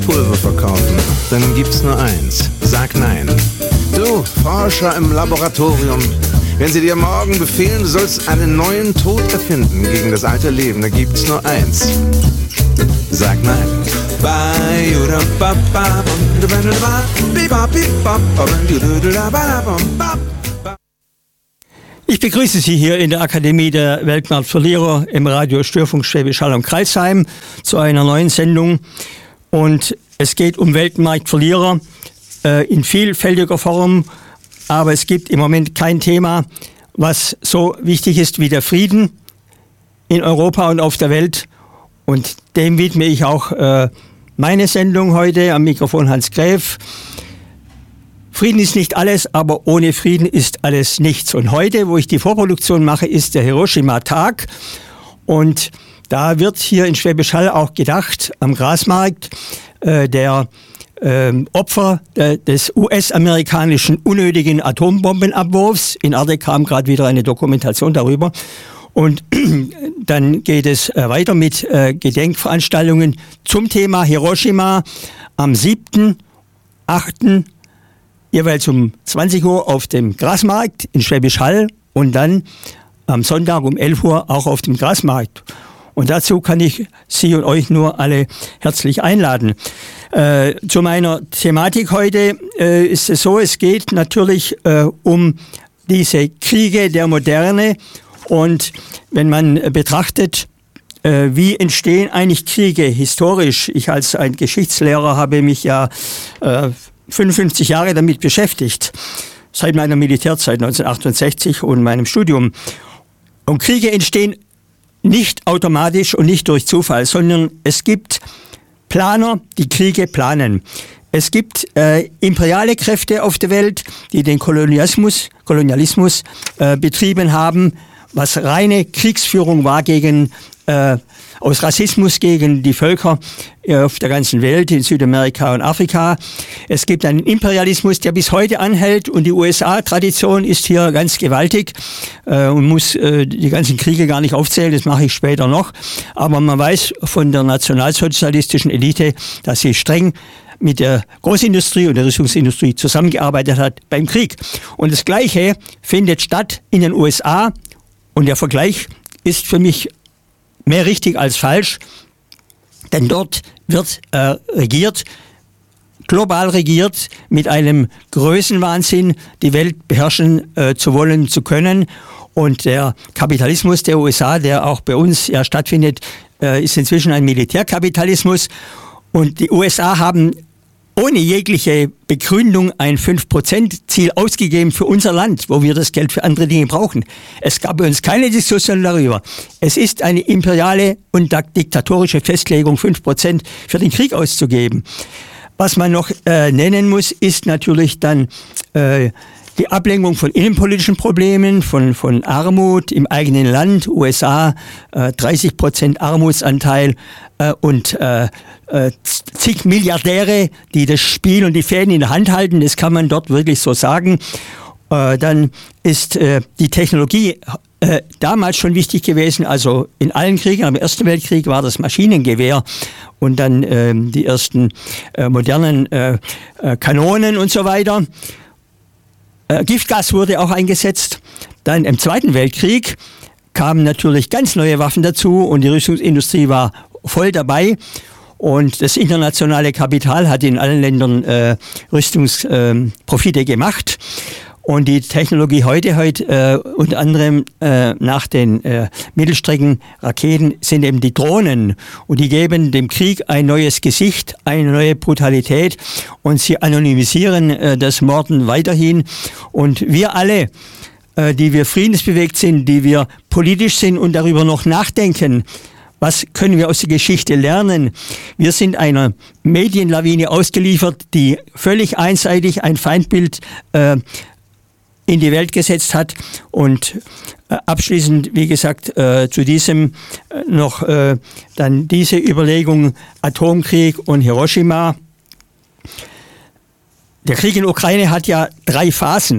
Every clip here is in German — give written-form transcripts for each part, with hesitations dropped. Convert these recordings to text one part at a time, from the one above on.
Pulver verkaufen, dann gibt's nur eins. Sag nein. Du, Forscher im Laboratorium, wenn sie dir morgen befehlen, du sollst einen neuen Tod erfinden gegen das alte Leben, dann gibt's nur eins. Sag nein. Ich begrüße Sie hier in der Akademie der Weltmarktverlierer im Radio Störfunk Schwäbisch Hall und Crailsheim zu einer neuen Sendung. Und es geht um Weltmarktverlierer in vielfältiger Form, aber es gibt im Moment kein Thema, was so wichtig ist wie der Frieden in Europa und auf der Welt. Und dem widme ich auch meine Sendung heute am Mikrofon Hans Gräf. Frieden ist nicht alles, aber ohne Frieden ist alles nichts. Und heute, wo ich die Vorproduktion mache, ist der Hiroshima-Tag. Und da wird hier in Schwäbisch Hall auch gedacht, am Grasmarkt, der Opfer des US-amerikanischen unnötigen Atombombenabwurfs. In Arte kam gerade wieder eine Dokumentation darüber. Und dann geht es weiter mit Gedenkveranstaltungen zum Thema Hiroshima am 7., 8., jeweils um 20 Uhr auf dem Grasmarkt in Schwäbisch Hall und dann am Sonntag um 11 Uhr auch auf dem Grasmarkt. Und dazu kann ich Sie und euch nur alle herzlich einladen. Zu meiner Thematik heute ist es so, es geht natürlich um diese Kriege der Moderne. Und wenn man betrachtet, wie entstehen eigentlich Kriege historisch, ich als ein Geschichtslehrer habe mich ja 55 Jahre damit beschäftigt, seit meiner Militärzeit 1968 und meinem Studium. Und Kriege entstehen nicht automatisch und nicht durch Zufall, sondern es gibt Planer, die Kriege planen. Es gibt imperiale Kräfte auf der Welt, die den Kolonialismus betrieben haben, was reine Kriegsführung war aus Rassismus gegen die Völker auf der ganzen Welt, in Südamerika und Afrika. Es gibt einen Imperialismus, der bis heute anhält und die USA-Tradition ist hier ganz gewaltig und muss die ganzen Kriege gar nicht aufzählen, das mache ich später noch. Aber man weiß von der nationalsozialistischen Elite, dass sie streng mit der Großindustrie und der Rüstungsindustrie zusammengearbeitet hat beim Krieg. Und das Gleiche findet statt in den USA und der Vergleich ist für mich mehr richtig als falsch, denn dort wird regiert, global regiert, mit einem Größenwahnsinn die Welt beherrschen zu wollen, zu können. Und der Kapitalismus der USA, der auch bei uns ja stattfindet, ist inzwischen ein Militärkapitalismus. Und die USA haben ohne jegliche Begründung ein 5%-Ziel ausgegeben für unser Land, wo wir das Geld für andere Dinge brauchen. Es gab bei uns keine Diskussion darüber. Es ist eine imperiale und diktatorische Festlegung, 5% für den Krieg auszugeben. Was man noch nennen muss, ist natürlich dann die Ablenkung von innenpolitischen Problemen, von Armut im eigenen Land, USA 30% Armutsanteil und zig Milliardäre, die das Spiel und die Fäden in der Hand halten, das kann man dort wirklich so sagen. Dann ist die Technologie damals schon wichtig gewesen, also in allen Kriegen, am Ersten Weltkrieg war das Maschinengewehr und dann die ersten modernen Kanonen und so weiter. Giftgas wurde auch eingesetzt. Dann im Zweiten Weltkrieg kamen natürlich ganz neue Waffen dazu und die Rüstungsindustrie war voll dabei. Und das internationale Kapital hat in allen Ländern Rüstungsprofite gemacht. Und die Technologie heute unter anderem nach den Mittelstreckenraketen sind eben die Drohnen. Und die geben dem Krieg ein neues Gesicht, eine neue Brutalität und sie anonymisieren das Morden weiterhin. Und wir alle, die wir friedensbewegt sind, die wir politisch sind und darüber noch nachdenken, was können wir aus der Geschichte lernen? Wir sind einer Medienlawine ausgeliefert, die völlig einseitig ein Feindbild in die Welt gesetzt hat. Und abschließend, wie gesagt, zu diesem noch dann diese Überlegung Atomkrieg und Hiroshima. Der Krieg in der Ukraine hat ja 3 Phasen.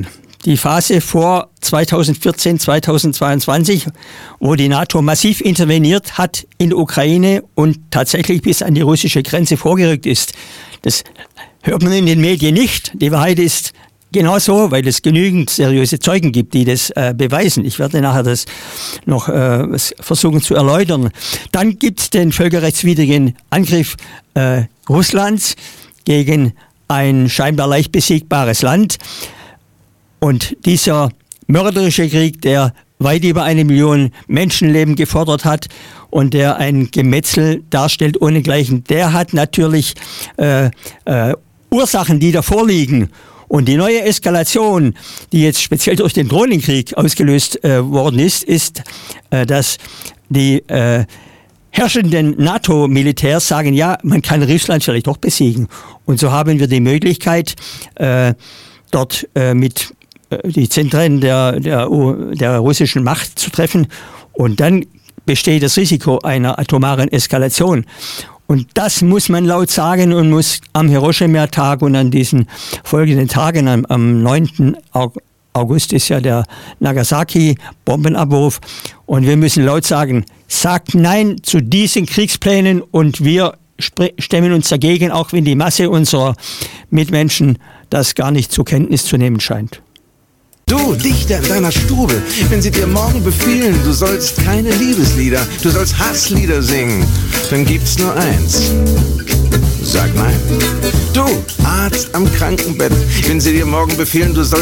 die Phase vor 2014, 2022, wo die NATO massiv interveniert hat in der Ukraine und tatsächlich bis an die russische Grenze vorgerückt ist. Das hört man in den Medien nicht. Die Wahrheit ist genauso, weil es genügend seriöse Zeugen gibt, die das beweisen. Ich werde nachher das noch versuchen zu erläutern. Dann gibt es den völkerrechtswidrigen Angriff Russlands gegen ein scheinbar leicht besiegbares Land. Und dieser mörderische Krieg, der weit über 1 Million Menschenleben gefordert hat und der ein Gemetzel darstellt ohnegleichen, der hat natürlich Ursachen, die davor liegen. Und die neue Eskalation, die jetzt speziell durch den Drohnenkrieg ausgelöst worden ist, dass die herrschenden NATO-Militärs sagen, ja, man kann Russland vielleicht doch besiegen. Und so haben wir die Möglichkeit, dort mit die Zentren der russischen Macht zu treffen. Und dann besteht das Risiko einer atomaren Eskalation. Und das muss man laut sagen und muss am Hiroshima-Tag und an diesen folgenden Tagen, am 9. August ist ja der Nagasaki-Bombenabwurf. Und wir müssen laut sagen, sagt Nein zu diesen Kriegsplänen und wir stemmen uns dagegen, auch wenn die Masse unserer Mitmenschen das gar nicht zur Kenntnis zu nehmen scheint. Du, Dichter in deiner Stube, wenn sie dir morgen befehlen, du sollst keine Liebeslieder, du sollst Hasslieder singen, dann gibt's nur eins. Sag nein. Du, Arzt am Krankenbett, wenn sie dir morgen befehlen, du sollst